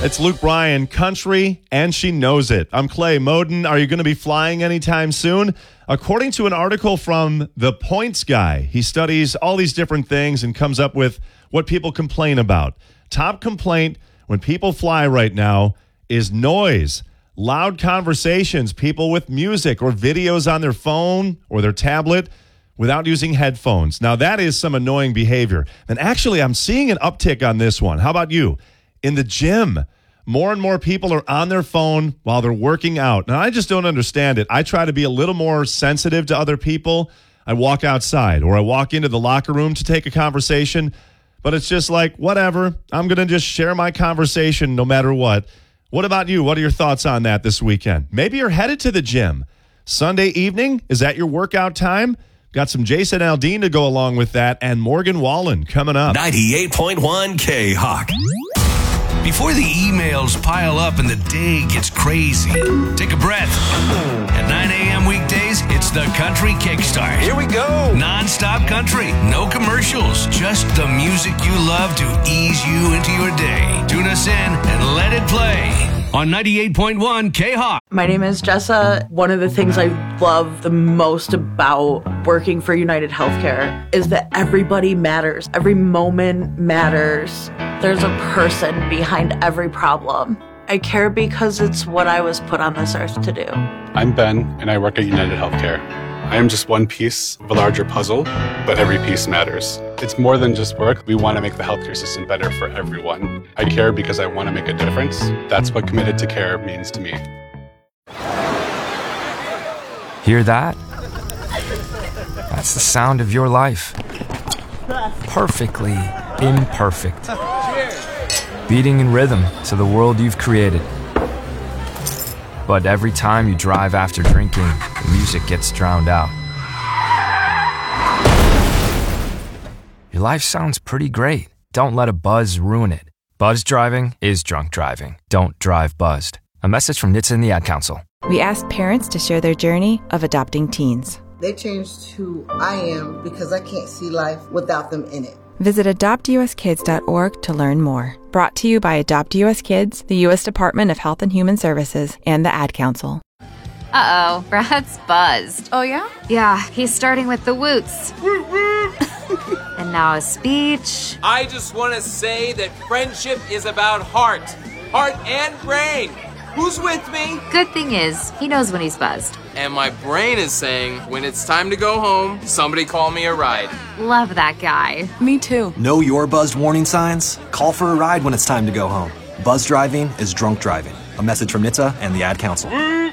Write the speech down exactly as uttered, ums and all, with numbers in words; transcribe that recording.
It's Luke Bryan, country, and she knows it. I'm Clay Moden. Are you going to be flying anytime soon? According to an article from The Points Guy, he studies all these different things and comes up with what people complain about. Top complaint when people fly right now is noise, loud conversations, people with music or videos on their phone or their tablet without using headphones. Now, that is some annoying behavior. And actually, I'm seeing an uptick on this one. How about you? In the gym, more and more people are on their phone while they're working out. Now, I just don't understand it. I try to be a little more sensitive to other people. I walk outside or I walk into the locker room to take a conversation, but it's just like, whatever. I'm going to just share my conversation no matter what. What about you? What are your thoughts on that this weekend? Maybe you're headed to the gym. Sunday evening, is that your workout time? Got some Jason Aldean to go along with that, and Morgan Wallen coming up. ninety-eight point one K-Hawk. Before the emails pile up and the day gets crazy, take a breath. At nine a.m. weekdays, it's the Country Kickstart. Here we go. Non-stop country, no commercials, just the music you love to ease you into your day. Tune us in and let it play on ninety-eight point one K-Hawk. My name is Jessa. One of the things I love the most about working for United Healthcare is that everybody matters. Every moment matters. There's a person behind every problem. I care because it's what I was put on this earth to do. I'm Ben, and I work at United Healthcare. I am just one piece of a larger puzzle, but every piece matters. It's more than just work. We want to make the healthcare system better for everyone. I care because I want to make a difference. That's what committed to care means to me. Hear that? That's the sound of your life. Perfectly imperfect. Beating in rhythm to the world you've created. But every time you drive after drinking, the music gets drowned out. Your life sounds pretty great. Don't let a buzz ruin it. Buzz driving is drunk driving. Don't drive buzzed. A message from N H T S A and the Ad Council. We asked parents to share their journey of adopting teens. They changed who I am because I can't see life without them in it. Visit adopt u s kids dot org to learn more. Brought to you by Adopt U S Kids, the U S Department of Health and Human Services, and the Ad Council. Uh-oh, Brad's buzzed. Oh, yeah? Yeah, he's starting with the woots. And now a speech. I just want to say that friendship is about heart. Heart and brain. Who's with me? Good thing is, he knows when he's buzzed. And my brain is saying, when it's time to go home, somebody call me a ride. Love that guy. Me too. Know your buzzed warning signs? Call for a ride when it's time to go home. Buzz driving is drunk driving. A message from N H T S A and the Ad Council.